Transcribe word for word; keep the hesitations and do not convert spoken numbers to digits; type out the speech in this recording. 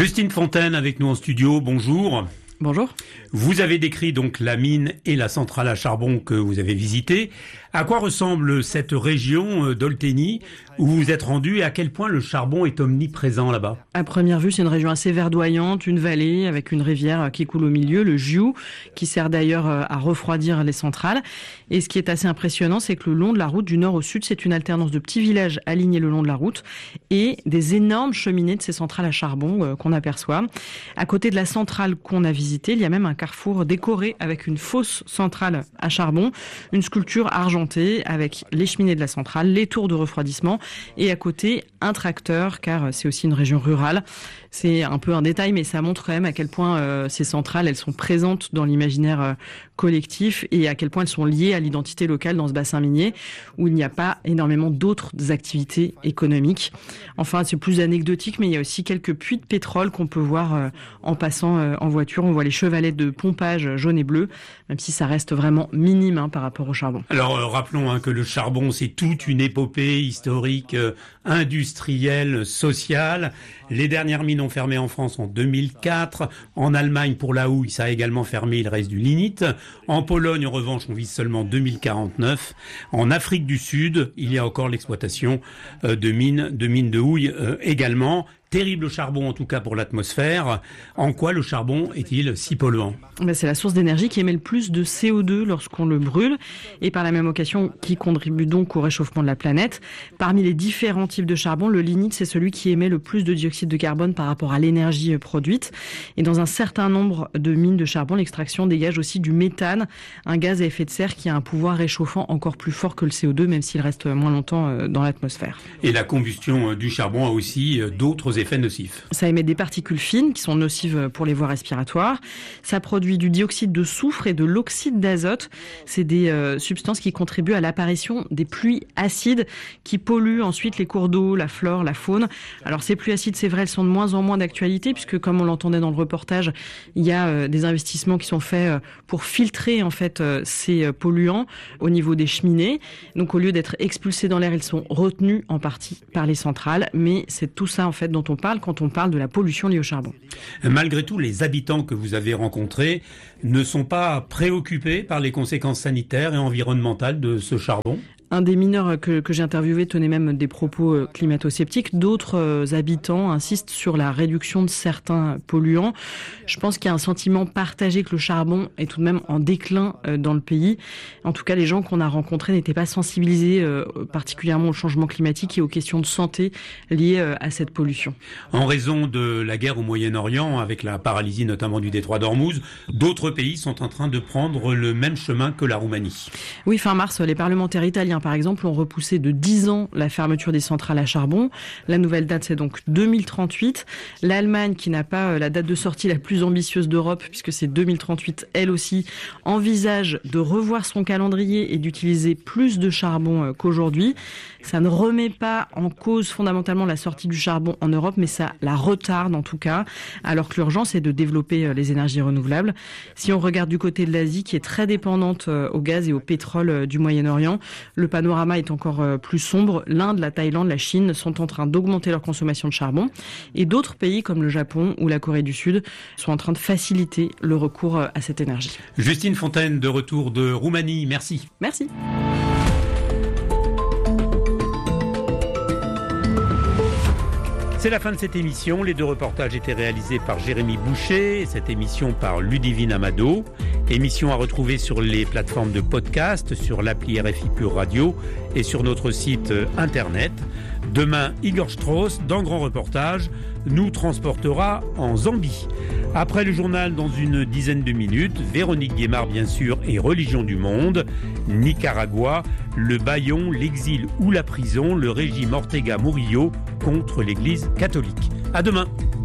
Justine Fontaine avec nous en studio, bonjour. Bonjour. Vous avez décrit donc la mine et la centrale à charbon que vous avez visitée. À quoi ressemble cette région d'Olteni où vous vous êtes rendu et à quel point le charbon est omniprésent là-bas? À première vue, c'est une région assez verdoyante, une vallée avec une rivière qui coule au milieu, le Jiu, qui sert d'ailleurs à refroidir les centrales. Et ce qui est assez impressionnant, c'est que le long de la route du nord au sud, c'est une alternance de petits villages alignés le long de la route et des énormes cheminées de ces centrales à charbon euh, qu'on aperçoit. À côté de la centrale qu'on a visitée, il y a même un carrefour décoré avec une fausse centrale à charbon, une sculpture argentée avec les cheminées de la centrale, les tours de refroidissement et à côté un tracteur car c'est aussi une région rurale. C'est un peu un détail mais ça montre quand même à quel point euh, ces centrales elles sont présentes dans l'imaginaire euh, collectif et à quel point elles sont liées à l'identité locale dans ce bassin minier où il n'y a pas énormément d'autres activités économiques. Enfin, c'est plus anecdotique mais il y a aussi quelques puits de pétrole qu'on peut voir euh, en passant euh, en voiture. On voit les chevalets de pompage jaune et bleu, même si ça reste vraiment minime hein, par rapport au charbon. Alors euh, rappelons hein, que le charbon c'est toute une épopée historique, euh, industrielle, sociale. Les dernières mines ont fermé en France en deux mille quatre. En Allemagne, pour la houille, ça a également fermé, il reste du lignite. En Pologne, en revanche, on vise seulement deux mille quarante-neuf. En Afrique du Sud, il y a encore l'exploitation euh, de mines, de mines de houille euh, également. Terrible charbon en tout cas pour l'atmosphère. En quoi le charbon est-il si polluant? Ben, c'est la source d'énergie qui émet le plus de C O deux lorsqu'on le brûle et par la même occasion qui contribue donc au réchauffement de la planète. Parmi les différents types de charbon, le lignite c'est celui qui émet le plus de dioxyde de carbone par rapport à l'énergie produite. Et dans un certain nombre de mines de charbon, l'extraction dégage aussi du méthane, un gaz à effet de serre qui a un pouvoir réchauffant encore plus fort que le C O deux, même s'il reste moins longtemps dans l'atmosphère. Et la combustion du charbon a aussi d'autres effets effets nocifs. Ça émet des particules fines qui sont nocives pour les voies respiratoires. Ça produit du dioxyde de soufre et de l'oxyde d'azote. C'est des euh, substances qui contribuent à l'apparition des pluies acides qui polluent ensuite les cours d'eau, la flore, la faune. Alors ces pluies acides, c'est vrai, elles sont de moins en moins d'actualité puisque comme on l'entendait dans le reportage, il y a euh, des investissements qui sont faits euh, pour filtrer en fait euh, ces polluants au niveau des cheminées. Donc au lieu d'être expulsés dans l'air, ils sont retenus en partie par les centrales. Mais c'est tout ça en fait dont on parle quand on parle de la pollution liée au charbon. Malgré tout, les habitants que vous avez rencontrés ne sont pas préoccupés par les conséquences sanitaires et environnementales de ce charbon ? Un des mineurs que, que j'ai interviewé tenait même des propos climato-sceptiques. D'autres euh, habitants insistent sur la réduction de certains polluants. Je pense qu'il y a un sentiment partagé que le charbon est tout de même en déclin euh, dans le pays. En tout cas, les gens qu'on a rencontrés n'étaient pas sensibilisés euh, particulièrement au changement climatique et aux questions de santé liées euh, à cette pollution. En raison de la guerre au Moyen-Orient, avec la paralysie notamment du détroit d'Ormuz, d'autres pays sont en train de prendre le même chemin que la Roumanie. Oui, fin mars, les parlementaires italiens par exemple, ont repoussé de dix ans la fermeture des centrales à charbon. La nouvelle date, c'est donc deux mille trente-huit. L'Allemagne, qui n'a pas la date de sortie la plus ambitieuse d'Europe, puisque c'est deux mille trente-huit, elle aussi, envisage de revoir son calendrier et d'utiliser plus de charbon qu'aujourd'hui. Ça ne remet pas en cause fondamentalement la sortie du charbon en Europe, mais ça la retarde en tout cas, alors que l'urgence est de développer les énergies renouvelables. Si on regarde du côté de l'Asie, qui est très dépendante au gaz et au pétrole du Moyen-Orient, le panorama est encore plus sombre. L'Inde, la Thaïlande, la Chine sont en train d'augmenter leur consommation de charbon et d'autres pays comme le Japon ou la Corée du Sud sont en train de faciliter le recours à cette énergie. Justine Fontaine, de retour de Roumanie, merci. Merci. C'est la fin de cette émission. Les deux reportages étaient réalisés par Jérémy Boucher et cette émission par Ludivine Amado. Émission à retrouver sur les plateformes de podcast, sur l'appli R F I Pure Radio et sur notre site internet. Demain, Igor Strauss, dans Grand Reportage, nous transportera en Zambie. Après le journal, dans une dizaine de minutes, Véronique Guémard, bien sûr, et Religion du Monde, Nicaragua, le bâillon, l'exil ou la prison, le régime Ortega Murillo contre l'Église catholique. À demain.